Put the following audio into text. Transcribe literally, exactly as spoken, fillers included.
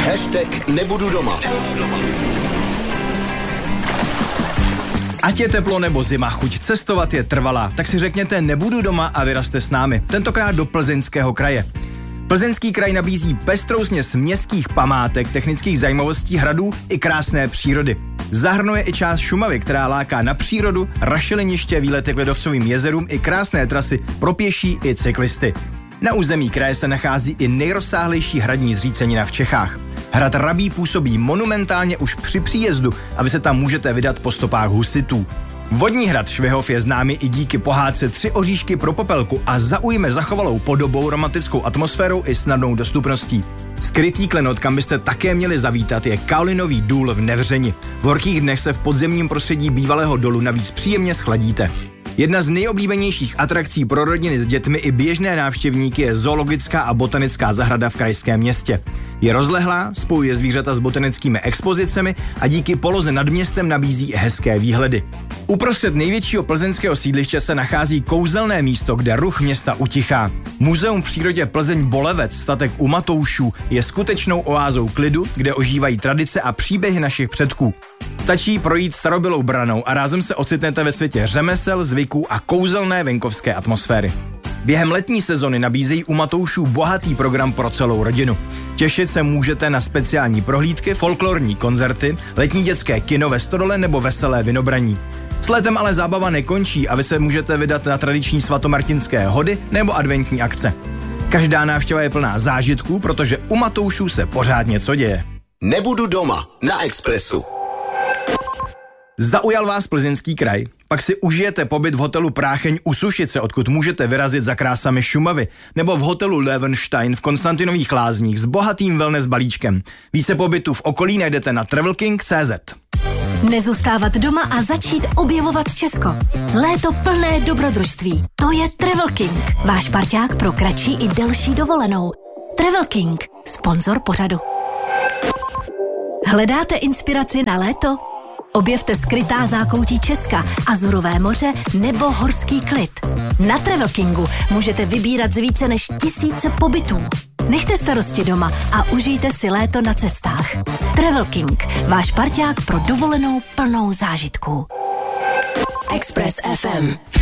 Hashtag nebudu doma. Ať je teplo nebo zima, chuť cestovat je trvalá, tak si řekněte nebudu doma a vyrazte s námi, tentokrát do Plzeňského kraje. Plzeňský kraj nabízí pestrou směs městských památek, technických zajímavostí, hradů i krásné přírody. Zahrnuje i část Šumavy, která láká na přírodu, rašeliniště, výlety k ledovcovým jezerům i krásné trasy pro pěší i cyklisty. Na území kraje se nachází i nejrozsáhlejší hradní zřícenina v Čechách. Hrad Rabí působí monumentálně už při příjezdu a vy se tam můžete vydat po stopách husitů. Vodní hrad Švihov je známý i díky pohádce Tři oříšky pro Popelku a zaujme zachovalou podobou, romantickou atmosférou i snadnou dostupností. Skrytý klenot, kam byste také měli zavítat, je Kaolinový důl v Nevřeni. V horkých dnech se v podzemním prostředí bývalého dolu navíc příjemně schladíte. Jedna z nejoblíbenějších atrakcí pro rodiny s dětmi i běžné návštěvníky je zoologická a botanická zahrada v krajském městě. Je rozlehlá, spojuje zvířata s botanickými expozicemi a díky poloze nad městem nabízí i hezké výhledy. Uprostřed největšího plzeňského sídliště se nachází kouzelné místo, kde ruch města utichá. Muzeum v přírodě Plzeň Bolevec, statek u Matoušů, je skutečnou oázou klidu, kde ožívají tradice a příběhy našich předků. Stačí projít starobylou branou a rázem se ocitnete ve světě řemesel, zvyků a kouzelné venkovské atmosféry. Během letní sezony nabízejí u Matoušů bohatý program pro celou rodinu. Těšit se můžete na speciální prohlídky, folklorní koncerty, letní dětské kino ve Stodole nebo veselé vinobraní. S létem ale zábava nekončí a vy se můžete vydat na tradiční svatomartinské hody nebo adventní akce. Každá návštěva je plná zážitků, protože u Matoušů se pořád něco děje. Nebudu doma na Expressu. Zaujal vás Plzeňský kraj? Pak si užijete pobyt v hotelu Prácheň u Sušice, odkud můžete vyrazit za krásami Šumavy, nebo v hotelu Löwenstein v Konstantinových Lázních s bohatým wellness balíčkem. Více pobytů v okolí najdete na travel king tečka cé zet. Nezůstávat doma a začít objevovat Česko. Léto plné dobrodružství. To je Travel King, váš parťák pro kratší i delší dovolenou. Travel King, sponzor pořadu. Hledáte inspiraci na léto? Objevte skrytá zákoutí Česka, Azurové moře nebo horský klid. Na Travel Kingu můžete vybírat z více než tisíce pobytů. Nechte starosti doma a užijte si léto na cestách. Travel King, váš parťák pro dovolenou plnou zážitků. Express ef em.